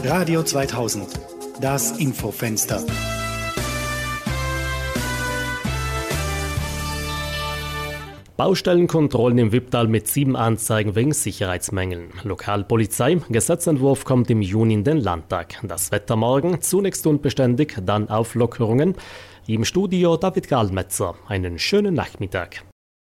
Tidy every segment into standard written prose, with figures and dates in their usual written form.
Radio 2000, das Infofenster. Baustellenkontrollen im Wipptal mit 7 Anzeigen wegen Sicherheitsmängeln. Lokalpolizei, Gesetzentwurf kommt im Juni in den Landtag. Das Wetter morgen, zunächst unbeständig, dann Auflockerungen. Im Studio David Gallmetzer. Einen schönen Nachmittag.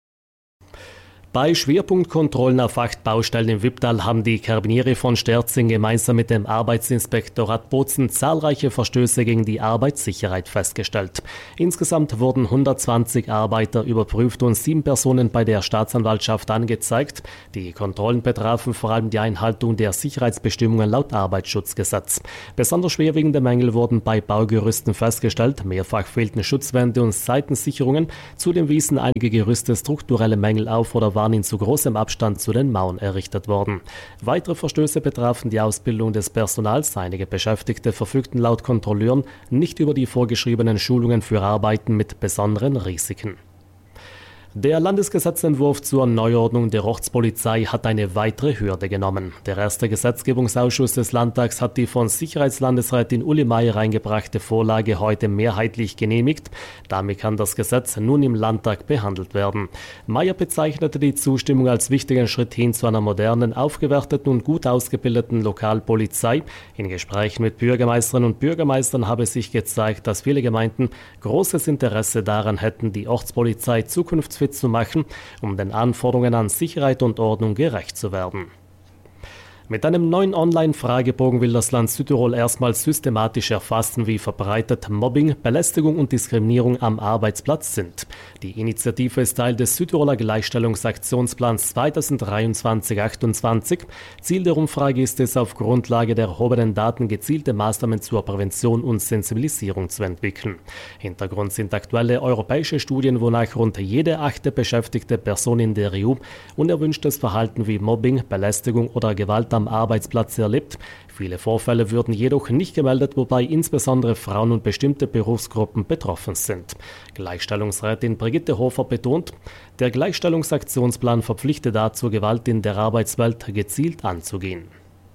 Bei Schwerpunktkontrollen auf 8 Baustellen im Wipptal haben die Karabiniere von Sterzing gemeinsam mit dem Arbeitsinspektorat Bozen zahlreiche Verstöße gegen die Arbeitssicherheit festgestellt. Insgesamt wurden 120 Arbeiter überprüft und 7 Personen bei der Staatsanwaltschaft angezeigt. Die Kontrollen betrafen vor allem die Einhaltung der Sicherheitsbestimmungen laut Arbeitsschutzgesetz. Besonders schwerwiegende Mängel wurden bei Baugerüsten festgestellt. Mehrfach fehlten Schutzwände und Seitensicherungen. Zudem wiesen einige Gerüste strukturelle Mängel auf oder waren in zu großem Abstand zu den Mauern errichtet worden. Weitere Verstöße betrafen die Ausbildung des Personals. Einige Beschäftigte verfügten laut Kontrolleuren nicht über die vorgeschriebenen Schulungen für Arbeiten mit besonderen Risiken. Der Landesgesetzentwurf zur Neuordnung der Ortspolizei hat eine weitere Hürde genommen. Der erste Gesetzgebungsausschuss des Landtags hat die von Sicherheitslandesrätin Uli Meier eingebrachte Vorlage heute mehrheitlich genehmigt. Damit kann das Gesetz nun im Landtag behandelt werden. Meier bezeichnete die Zustimmung als wichtigen Schritt hin zu einer modernen, aufgewerteten und gut ausgebildeten Lokalpolizei. In Gesprächen mit Bürgermeisterinnen und Bürgermeistern habe sich gezeigt, dass viele Gemeinden großes Interesse daran hätten, die Ortspolizei zukunftsfit zu machen, um den Anforderungen an Sicherheit und Ordnung gerecht zu werden. Mit einem neuen Online-Fragebogen will das Land Südtirol erstmals systematisch erfassen, wie verbreitet Mobbing, Belästigung und Diskriminierung am Arbeitsplatz sind. Die Initiative ist Teil des Südtiroler Gleichstellungsaktionsplans 2023-28. Ziel der Umfrage ist es, auf Grundlage der erhobenen Daten gezielte Maßnahmen zur Prävention und Sensibilisierung zu entwickeln. Hintergrund sind aktuelle europäische Studien, wonach rund jede 8. beschäftigte Person in der EU unerwünschtes Verhalten wie Mobbing, Belästigung oder Gewalt am Arbeitsplatz erlebt. Viele Vorfälle würden jedoch nicht gemeldet, wobei insbesondere Frauen und bestimmte Berufsgruppen betroffen sind. Gleichstellungsrätin Brigitte Hofer betont, der Gleichstellungsaktionsplan verpflichtet dazu, Gewalt in der Arbeitswelt gezielt anzugehen.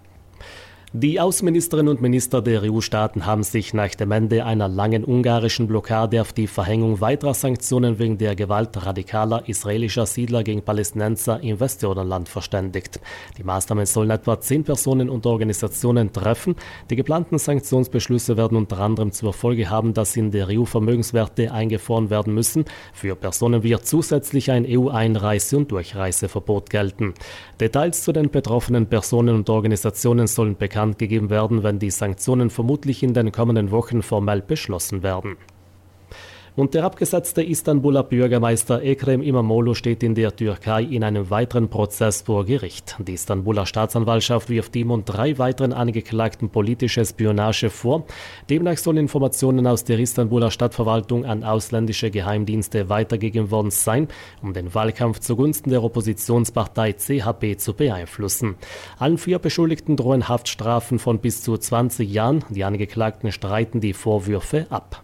Die Außenministerinnen und Minister der EU-Staaten haben sich nach dem Ende einer langen ungarischen Blockade auf die Verhängung weiterer Sanktionen wegen der Gewalt radikaler israelischer Siedler gegen Palästinenser im Westjordanland verständigt. Die Maßnahmen sollen etwa 10 Personen und Organisationen treffen. Die geplanten Sanktionsbeschlüsse werden unter anderem zur Folge haben, dass in der EU Vermögenswerte eingefroren werden müssen. Für Personen wird zusätzlich ein EU-Einreise- und Durchreiseverbot gelten. Details zu den betroffenen Personen und Organisationen sollen bekannt gegeben werden, wenn die Sanktionen vermutlich in den kommenden Wochen formell beschlossen werden. Und der abgesetzte Istanbuler Bürgermeister Ekrem İmamoğlu steht in der Türkei in einem weiteren Prozess vor Gericht. Die Istanbuler Staatsanwaltschaft wirft ihm und 3 weiteren Angeklagten politische Spionage vor. Demnach sollen Informationen aus der Istanbuler Stadtverwaltung an ausländische Geheimdienste weitergegeben worden sein, um den Wahlkampf zugunsten der Oppositionspartei CHP zu beeinflussen. Allen 4 Beschuldigten drohen Haftstrafen von bis zu 20 Jahren. Die Angeklagten streiten die Vorwürfe ab.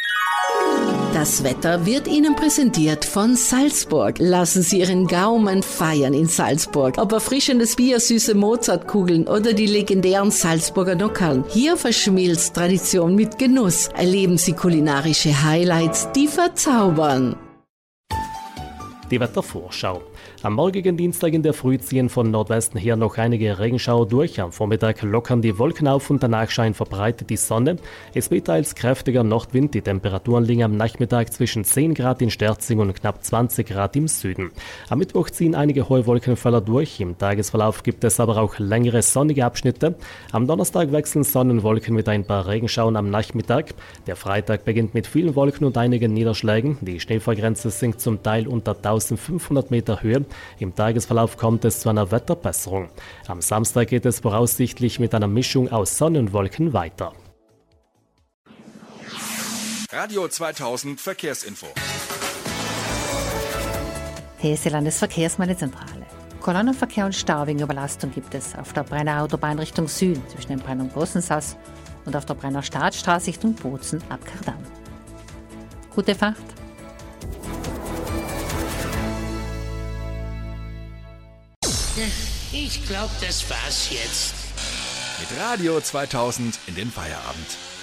Das Wetter wird Ihnen präsentiert von Salzburg. Lassen Sie Ihren Gaumen feiern in Salzburg. Ob erfrischendes Bier, süße Mozartkugeln oder die legendären Salzburger Nockerln. Hier verschmilzt Tradition mit Genuss. Erleben Sie kulinarische Highlights, die verzaubern. Die Wettervorschau. Am morgigen Dienstag in der Früh ziehen von Nordwesten her noch einige Regenschauer durch. Am Vormittag lockern die Wolken auf und danach scheint verbreitet die Sonne. Es weht teils kräftiger Nordwind. Die Temperaturen liegen am Nachmittag zwischen 10 Grad in Sterzing und knapp 20 Grad im Süden. Am Mittwoch ziehen einige hohe Wolkenfelder durch. Im Tagesverlauf gibt es aber auch längere sonnige Abschnitte. Am Donnerstag wechseln Sonnenwolken mit ein paar Regenschauern am Nachmittag. Der Freitag beginnt mit vielen Wolken und einigen Niederschlägen. Die Schneefallgrenze sinkt zum Teil unter 1500 Meter Höhe. Im Tagesverlauf kommt es zu einer Wetterbesserung. Am Samstag geht es voraussichtlich mit einer Mischung aus Sonne und Wolken weiter. Radio 2000 Verkehrsinfo. Hier ist die Landesverkehrsmeldezentrale. Kolonnenverkehr und Stau wegen Überlastung gibt es auf der Brenner Autobahn Richtung Süden zwischen dem Brenner und Großensass und auf der Brenner Startstraße Richtung Bozen ab Kardam. Gute Fahrt! Ich glaube, das war's jetzt. Mit Radio 2000 in den Feierabend.